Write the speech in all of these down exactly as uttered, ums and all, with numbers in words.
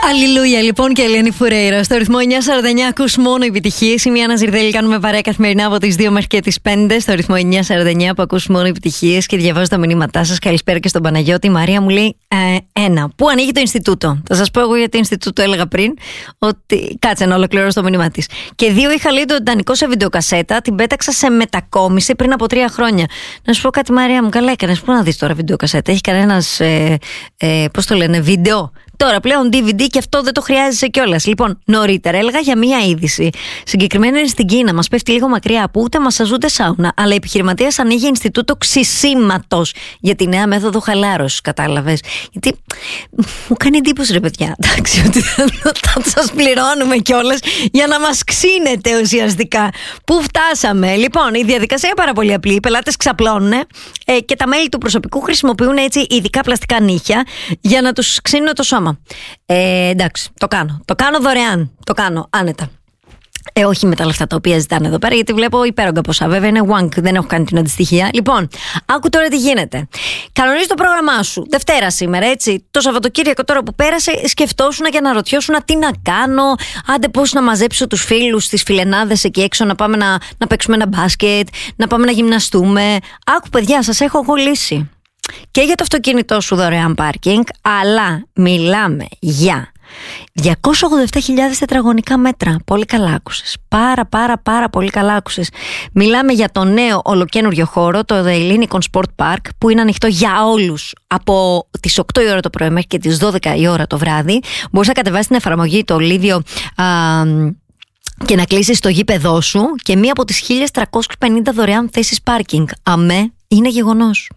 Αλληλούια λοιπόν και Ελένη Φουρέιρα. Στο ρυθμό εννιά σαράντα εννιά ακούς μόνο επιτυχίες. Είμαι η Άννα Ζιρδέλη, κάνουμε παρέα καθημερινά από τις δύο μέχρι και τις πέντε. Στο ρυθμό εννιά σαράντα εννιά που ακούς μόνο επιτυχίες και διαβάζω τα μηνύματά σας. Καλησπέρα και στον Παναγιώτη. Η Μαρία μου λέει ε, ένα. Πού ανοίγει το Ινστιτούτο. Θα σας πω εγώ γιατί Ινστιτούτο έλεγα πριν. Ότι κάτσε να ολοκληρώσω το μήνυμά της. Και δύο, είχα λέει το Τιτανικό σε βιντεοκασέτα. Την πέταξα σε μετακόμιση πριν από τρία χρόνια. Να σου πω κάτι, Μαρία μου, καλά έκανες. Πού να δεις τώρα βιντεοκασέτα. Έχει κανένας ε, ε, πώς το λένε, βίντεο. Τώρα πλέον ντι βι ντι και αυτό δεν το χρειάζεσαι κιόλας. Λοιπόν, νωρίτερα έλεγα για μία είδηση. Συγκεκριμένα είναι στην Κίνα. Μας πέφτει λίγο μακριά από ούτε μασαζ ούτε σάουνα. Αλλά η επιχειρηματίας ανοίγει Ινστιτούτο Ξυσίματος για τη νέα μέθοδο χαλάρωσης. Κατάλαβες. Γιατί μου κάνει εντύπωση, ρε παιδιά. Εντάξει, ότι θα σας πληρώνουμε κιόλας για να μας ξύνετε ουσιαστικά. Πού φτάσαμε. Λοιπόν, η διαδικασία είναι πάρα πολύ απλή. Οι πελάτες ξαπλώνουν ε, και τα μέλη του προσωπικού χρησιμοποιούν έτσι ειδικά πλαστικά νύχια για να τους ξύνουν το σώμα. Ε, εντάξει, το κάνω. Το κάνω δωρεάν. Το κάνω άνετα. Ε, όχι με τα λεφτά τα οποία ζητάνε εδώ πέρα, γιατί βλέπω υπέρογκα ποσά. Βέβαια είναι wank, δεν έχω κάνει την αντιστοιχεία. Λοιπόν, άκου τώρα τι γίνεται. Κανονίζει το πρόγραμμά σου. Δευτέρα σήμερα, έτσι. Το Σαββατοκύριακο τώρα που πέρασε, σκεφτόσουνα και αναρωτιόσουνα τι να κάνω. Άντε πώς να μαζέψω τους φίλους, τις φιλενάδες εκεί έξω, να πάμε να, να παίξουμε ένα μπάσκετ, να πάμε να γυμναστούμε. Άκου, παιδιά, σας έχω εγώ λύση. Και για το αυτοκίνητό σου δωρεάν πάρκινγκ, αλλά μιλάμε για διακόσιες ογδόντα επτά χιλιάδες τετραγωνικά μέτρα. Πολύ καλά άκουσες. Πάρα πάρα πάρα πολύ καλά άκουσες. Μιλάμε για το νέο ολοκένουργιο χώρο, το The Ellinikon Sport Park, που είναι ανοιχτό για όλους από τις οκτώ η ώρα το πρωί μέχρι και τις δώδεκα η ώρα το βράδυ. Μπορείς να κατεβάσεις την εφαρμογή το Livio α, και να κλείσεις το γήπεδό σου και μία από τις χίλια τριακόσιες πενήντα δωρεάν θέσεις πάρκινγκ. Αμέ, είναι γεγονός.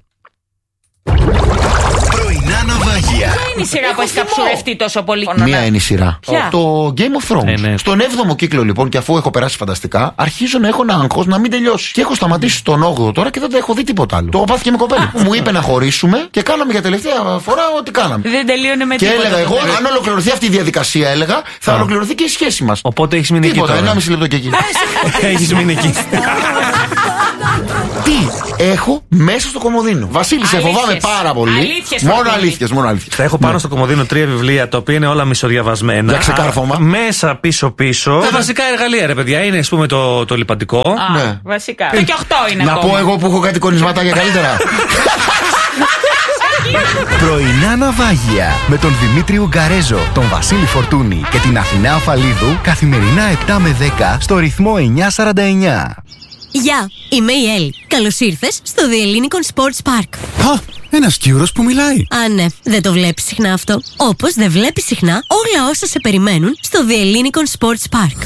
Πρωινά ναυάγια. Ποια είναι η σειρά που έχει καψουρευτεί τόσο πολύ? Μία είναι η σειρά. Ποια? Το Game of Thrones. Ε, ναι. Στον έβδομο κύκλο λοιπόν, και αφού έχω περάσει φανταστικά, αρχίζω να έχω ένα άγχος να μην τελειώσει. Και έχω σταματήσει στον όγδοο τώρα και δεν έχω δει τίποτα άλλο. Το πάθηκε με κοπέλα. Μου είπε να χωρίσουμε και κάναμε για τελευταία φορά ό,τι κάναμε. Δεν τελείωνε με και τίποτα. Και έλεγα εγώ, αν ολοκληρωθεί αυτή η διαδικασία, έλεγα, θα Α. ολοκληρωθεί και η σχέση μας. Οπότε έχεις μείνει τίποτα, εκεί. Ενάμιση λεπτό και εκεί. Έχεις μείνει εκεί. Τι έχω μέσα στο κομμωδίνο. Βασίλη, σε φοβάμαι πάρα πολύ. Αλήθειες, μόνο αλήθειες, μόνο αλήθειες. Θα έχω πάνω ναι. στο κομμωδίνο τρία βιβλία τα οποία είναι όλα μισοδιαβασμένα. Για ξεκάρφωμα. Μέσα πίσω-πίσω. Τα βασικά εργαλεία, ρε παιδιά, είναι ας πούμε το, το λιπαντικό. Α, ναι. βασικά. Το και οχτώ είναι να ακόμα. πω εγώ που έχω κάτι κονισματάκια καλύτερα. Πρωινά ναυάγια με τον Δημήτρη Ουγκαρέζο, τον Βασίλη Φορτούνη και την Αθηνά Αφαλίδου καθημερινά επτά με δέκα στο ρυθμό εννιά σαράντα εννιά. Γεια, είμαι η Έλλη. Καλώς ήρθες στο The Ellinikon Sports Park. Α, ένας Κύρος που μιλάει. Α, ναι, δεν το βλέπεις συχνά αυτό. Όπως δεν βλέπεις συχνά όλα όσα σε περιμένουν στο The Ellinikon Sports Park.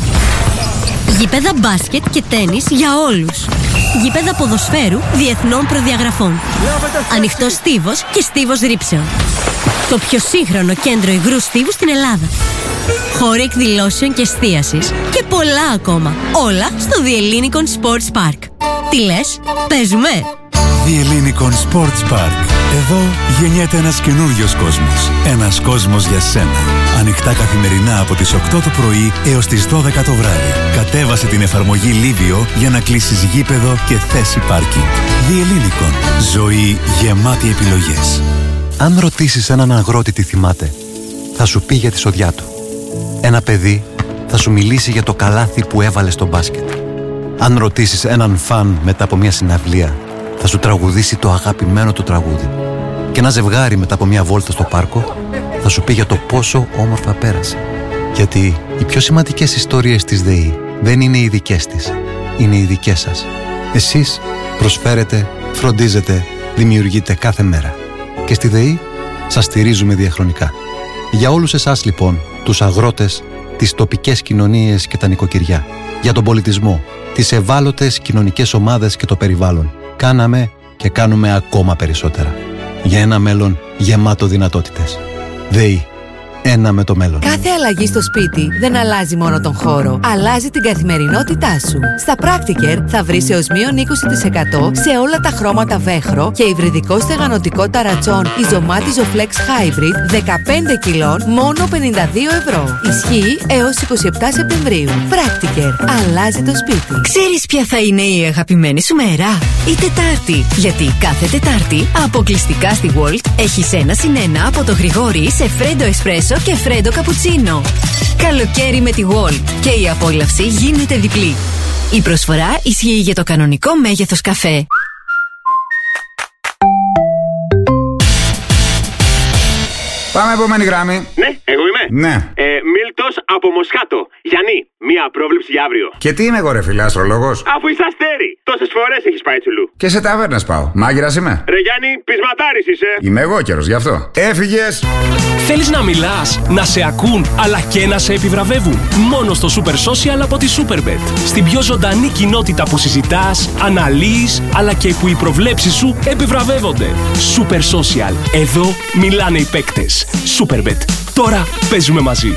Γήπεδα μπάσκετ και τένις για όλους. Γήπεδα ποδοσφαίρου διεθνών προδιαγραφών. Ανοιχτός στίβος και στίβος ρήψεων. Το πιο σύγχρονο κέντρο υγρού στίβου στην Ελλάδα. Χώροι εκδηλώσεων και εστίασης και πολλά ακόμα. Όλα στο The Ellinikon Sports Park. Τι λες, παίζουμε? The Ellinikon Sports Park. Εδώ γεννιέται ένας καινούριος κόσμος. Ένας κόσμος για σένα. Ανοιχτά καθημερινά από τις οκτώ το πρωί έως τις δώδεκα το βράδυ. Κατέβασε την εφαρμογή Livio για να κλείσεις γήπεδο και θέση πάρκινγκ. The Ellinikon. Ζωή γεμάτη επιλογές. Αν ρωτήσεις έναν αγρότη τι θυμάται, θα σου πει για τη σοδιά του. Ένα παιδί θα σου μιλήσει για το καλάθι που έβαλε στο μπάσκετ. Αν ρωτήσεις έναν φαν μετά από μια συναυλία, θα σου τραγουδήσει το αγαπημένο του τραγούδι. Και ένα ζευγάρι μετά από μια βόλτα στο πάρκο θα σου πει για το πόσο όμορφα πέρασε. Γιατί οι πιο σημαντικές ιστορίες της ΔΕΗ δεν είναι οι δικές της, είναι οι δικές σας. Εσείς προσφέρετε, φροντίζετε, δημιουργείτε κάθε μέρα. Και στη ΔΕΗ σας στηρίζουμε διαχρονικά. Για όλους εσάς λοιπόν, τους αγρότες, τις τοπικές κοινωνίες και τα νοικοκυριά, για τον πολιτισμό, τις ευάλωτες κοινωνικές ομάδες και το περιβάλλον, κάναμε και κάνουμε ακόμα περισσότερα. Για ένα μέλλον γεμάτο δυνατότητες. ΔΕΗ. Ένα με το μέλλον. Κάθε αλλαγή στο σπίτι δεν αλλάζει μόνο τον χώρο, αλλάζει την καθημερινότητά σου. Στα Practicare θα βρεις έως μείον είκοσι τοις εκατό σε όλα τα χρώματα βέχρο και υβριδικό στεγανοτικό ταρατσόν Ιζωμάτιζο Flex Hybrid δεκαπέντε κιλών μόνο πενήντα δύο ευρώ. Ισχύει έως είκοσι επτά Σεπτεμβρίου. Practicare. Αλλάζει το σπίτι. Ξέρεις ποια θα είναι η αγαπημένη σου μέρα? Η Τετάρτη. Γιατί κάθε Τετάρτη αποκλειστικά στη Walt έχεις ένα συν ένα από το Γρηγόρι σε φρέντο εσπρέσο εσπρέσο και φρέντο καπουτσίνο. Καλοκαίρι με τη Wall και η απόλαυση γίνεται διπλή. Η προσφορά ισχύει για το κανονικό μέγεθος καφέ. Πάμε επόμενη γράμμη. Ναι, εγώ είμαι. Ναι. Ε, Μίλτος από Μοσχάτο. Γιάννη, μία πρόβλεψη για αύριο. Και τι είμαι εγώ, ρε φίλε, αστρολόγος? Αφού είσαι αστέρι, τόσες φορές έχεις πάει τσουλού. Και σε ταβέρνες πάω. Μάγειρας είμαι. Ρε Γιάννη, πεισματάρης είσαι. Είμαι εγώ καιρος, γι' αυτό. Έφυγες. Θέλεις να μιλάς, να σε ακούν, αλλά και να σε επιβραβεύουν? Μόνο στο Super Social από τη Superbet. Στην πιο ζωντανή κοινότητα που συζητάς, αναλύεις, αλλά και που οι προβλέψεις σου επιβραβεύονται. Super Social. Εδώ μιλάνε οι παίκτες. Superbet. Τώρα παίζουμε μαζί.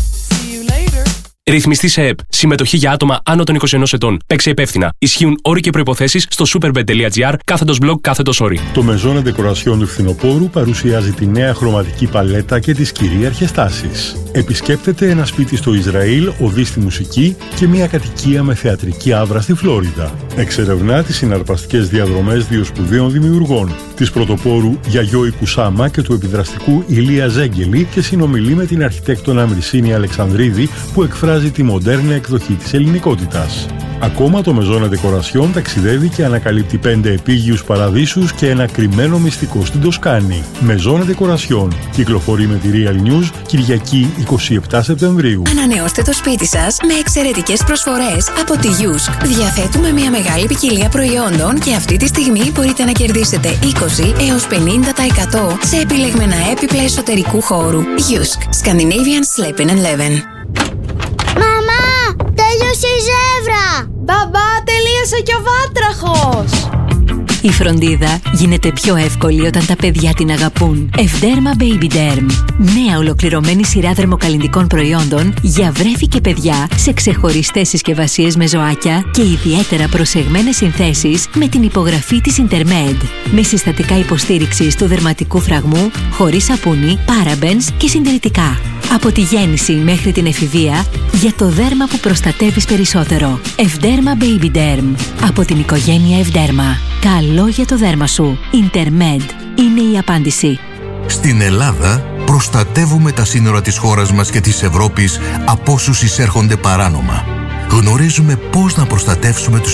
Ρυθμιστή σε ΕΠ. Συμμετοχή για άτομα άνω των είκοσι ενός ετών. Παίξε υπεύθυνα. Ισχύουν όροι και προϋποθέσεις στο superbet.gr κάθετος blog κάθετος όροι. Το Maison Decoration του φθινοπόρου παρουσιάζει τη νέα χρωματική παλέτα και τις κυρίαρχες τάσεις. Επισκέπτεται ένα σπίτι στο Ισραήλ, οδεί στη μουσική και μια κατοικία με θεατρική άβρα στη Φλόριντα. Εξερευνά τις συναρπαστικές διαδρομές δύο σπουδαίων δημιουργών, της πρωτοπόρου Γιαγιώη Κουσάμα και του επιδραστικού Ηλία Ζέγγελη, και συνομιλεί με την αρχιτέκτονα Μρυσίνη Αλεξανδρίδη που εκφράζει τη μοντέρνα εκδοχή της ελληνικότητας. Ακόμα το Maison Decoration ταξιδεύει και ανακαλύπτει πέντε επίγειους παραδείσους και ένα κρυμμένο μυστικό στην Τοσκάνη. Maison Decoration κυκλοφορεί με τη Real News Κυριακή εικοστή εβδόμη Σεπτεμβρίου. Ανανεώστε το σπίτι σας με εξαιρετικές προσφορές από τη Yusk. Διαθέτουμε μια μεγάλη ποικιλία προϊόντων και αυτή τη στιγμή μπορείτε να κερδίσετε είκοσι έως πενήντα τοις εκατό σε επιλεγμένα έπιπλα εσωτερικού χώρου. Yusk. Scandinavian Sleeping and Leven. Μαμά, τέλειωσε η ζεύρα! Μπαμπά, τελείωσε και ο βάτραχος! Η φροντίδα γίνεται πιο εύκολη όταν τα παιδιά την αγαπούν. Ευδέρμα Baby Derm. Νέα ολοκληρωμένη σειρά δερμοκαλλυντικών προϊόντων για βρέφη και παιδιά σε ξεχωριστές συσκευασίες με ζωάκια και ιδιαίτερα προσεγμένες συνθέσεις με την υπογραφή της Intermed. Με συστατικά υποστήριξης του δερματικού φραγμού, χωρίς σαπούνι, parabens και συντηρητικά. Από τη γέννηση μέχρι την εφηβεία, για το δέρμα που προστατεύεις περισσότερο. Ευδέρμα Baby Derm. Από την οικογένεια Ευδέρμα. Καλό για το δέρμα σου. Intermed είναι η απάντηση. Στην Ελλάδα προστατεύουμε τα σύνορα της χώρας μας και της Ευρώπης από όσους εισέρχονται παράνομα. Γνωρίζουμε πώς να προστατεύσουμε τους